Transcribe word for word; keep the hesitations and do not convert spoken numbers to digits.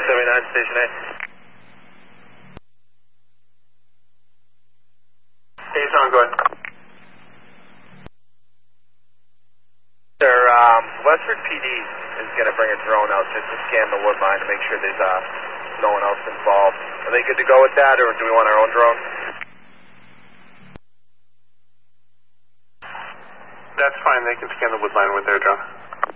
seventy-nine, Station A. Hey, Sean, go ahead. Sir, um, Westford P D is going to bring a drone out just to scan the wood line to make sure there's uh, no one else involved. Are they good to go with that, or do we want our own drone? That's fine. They can scan the wood line with their drone.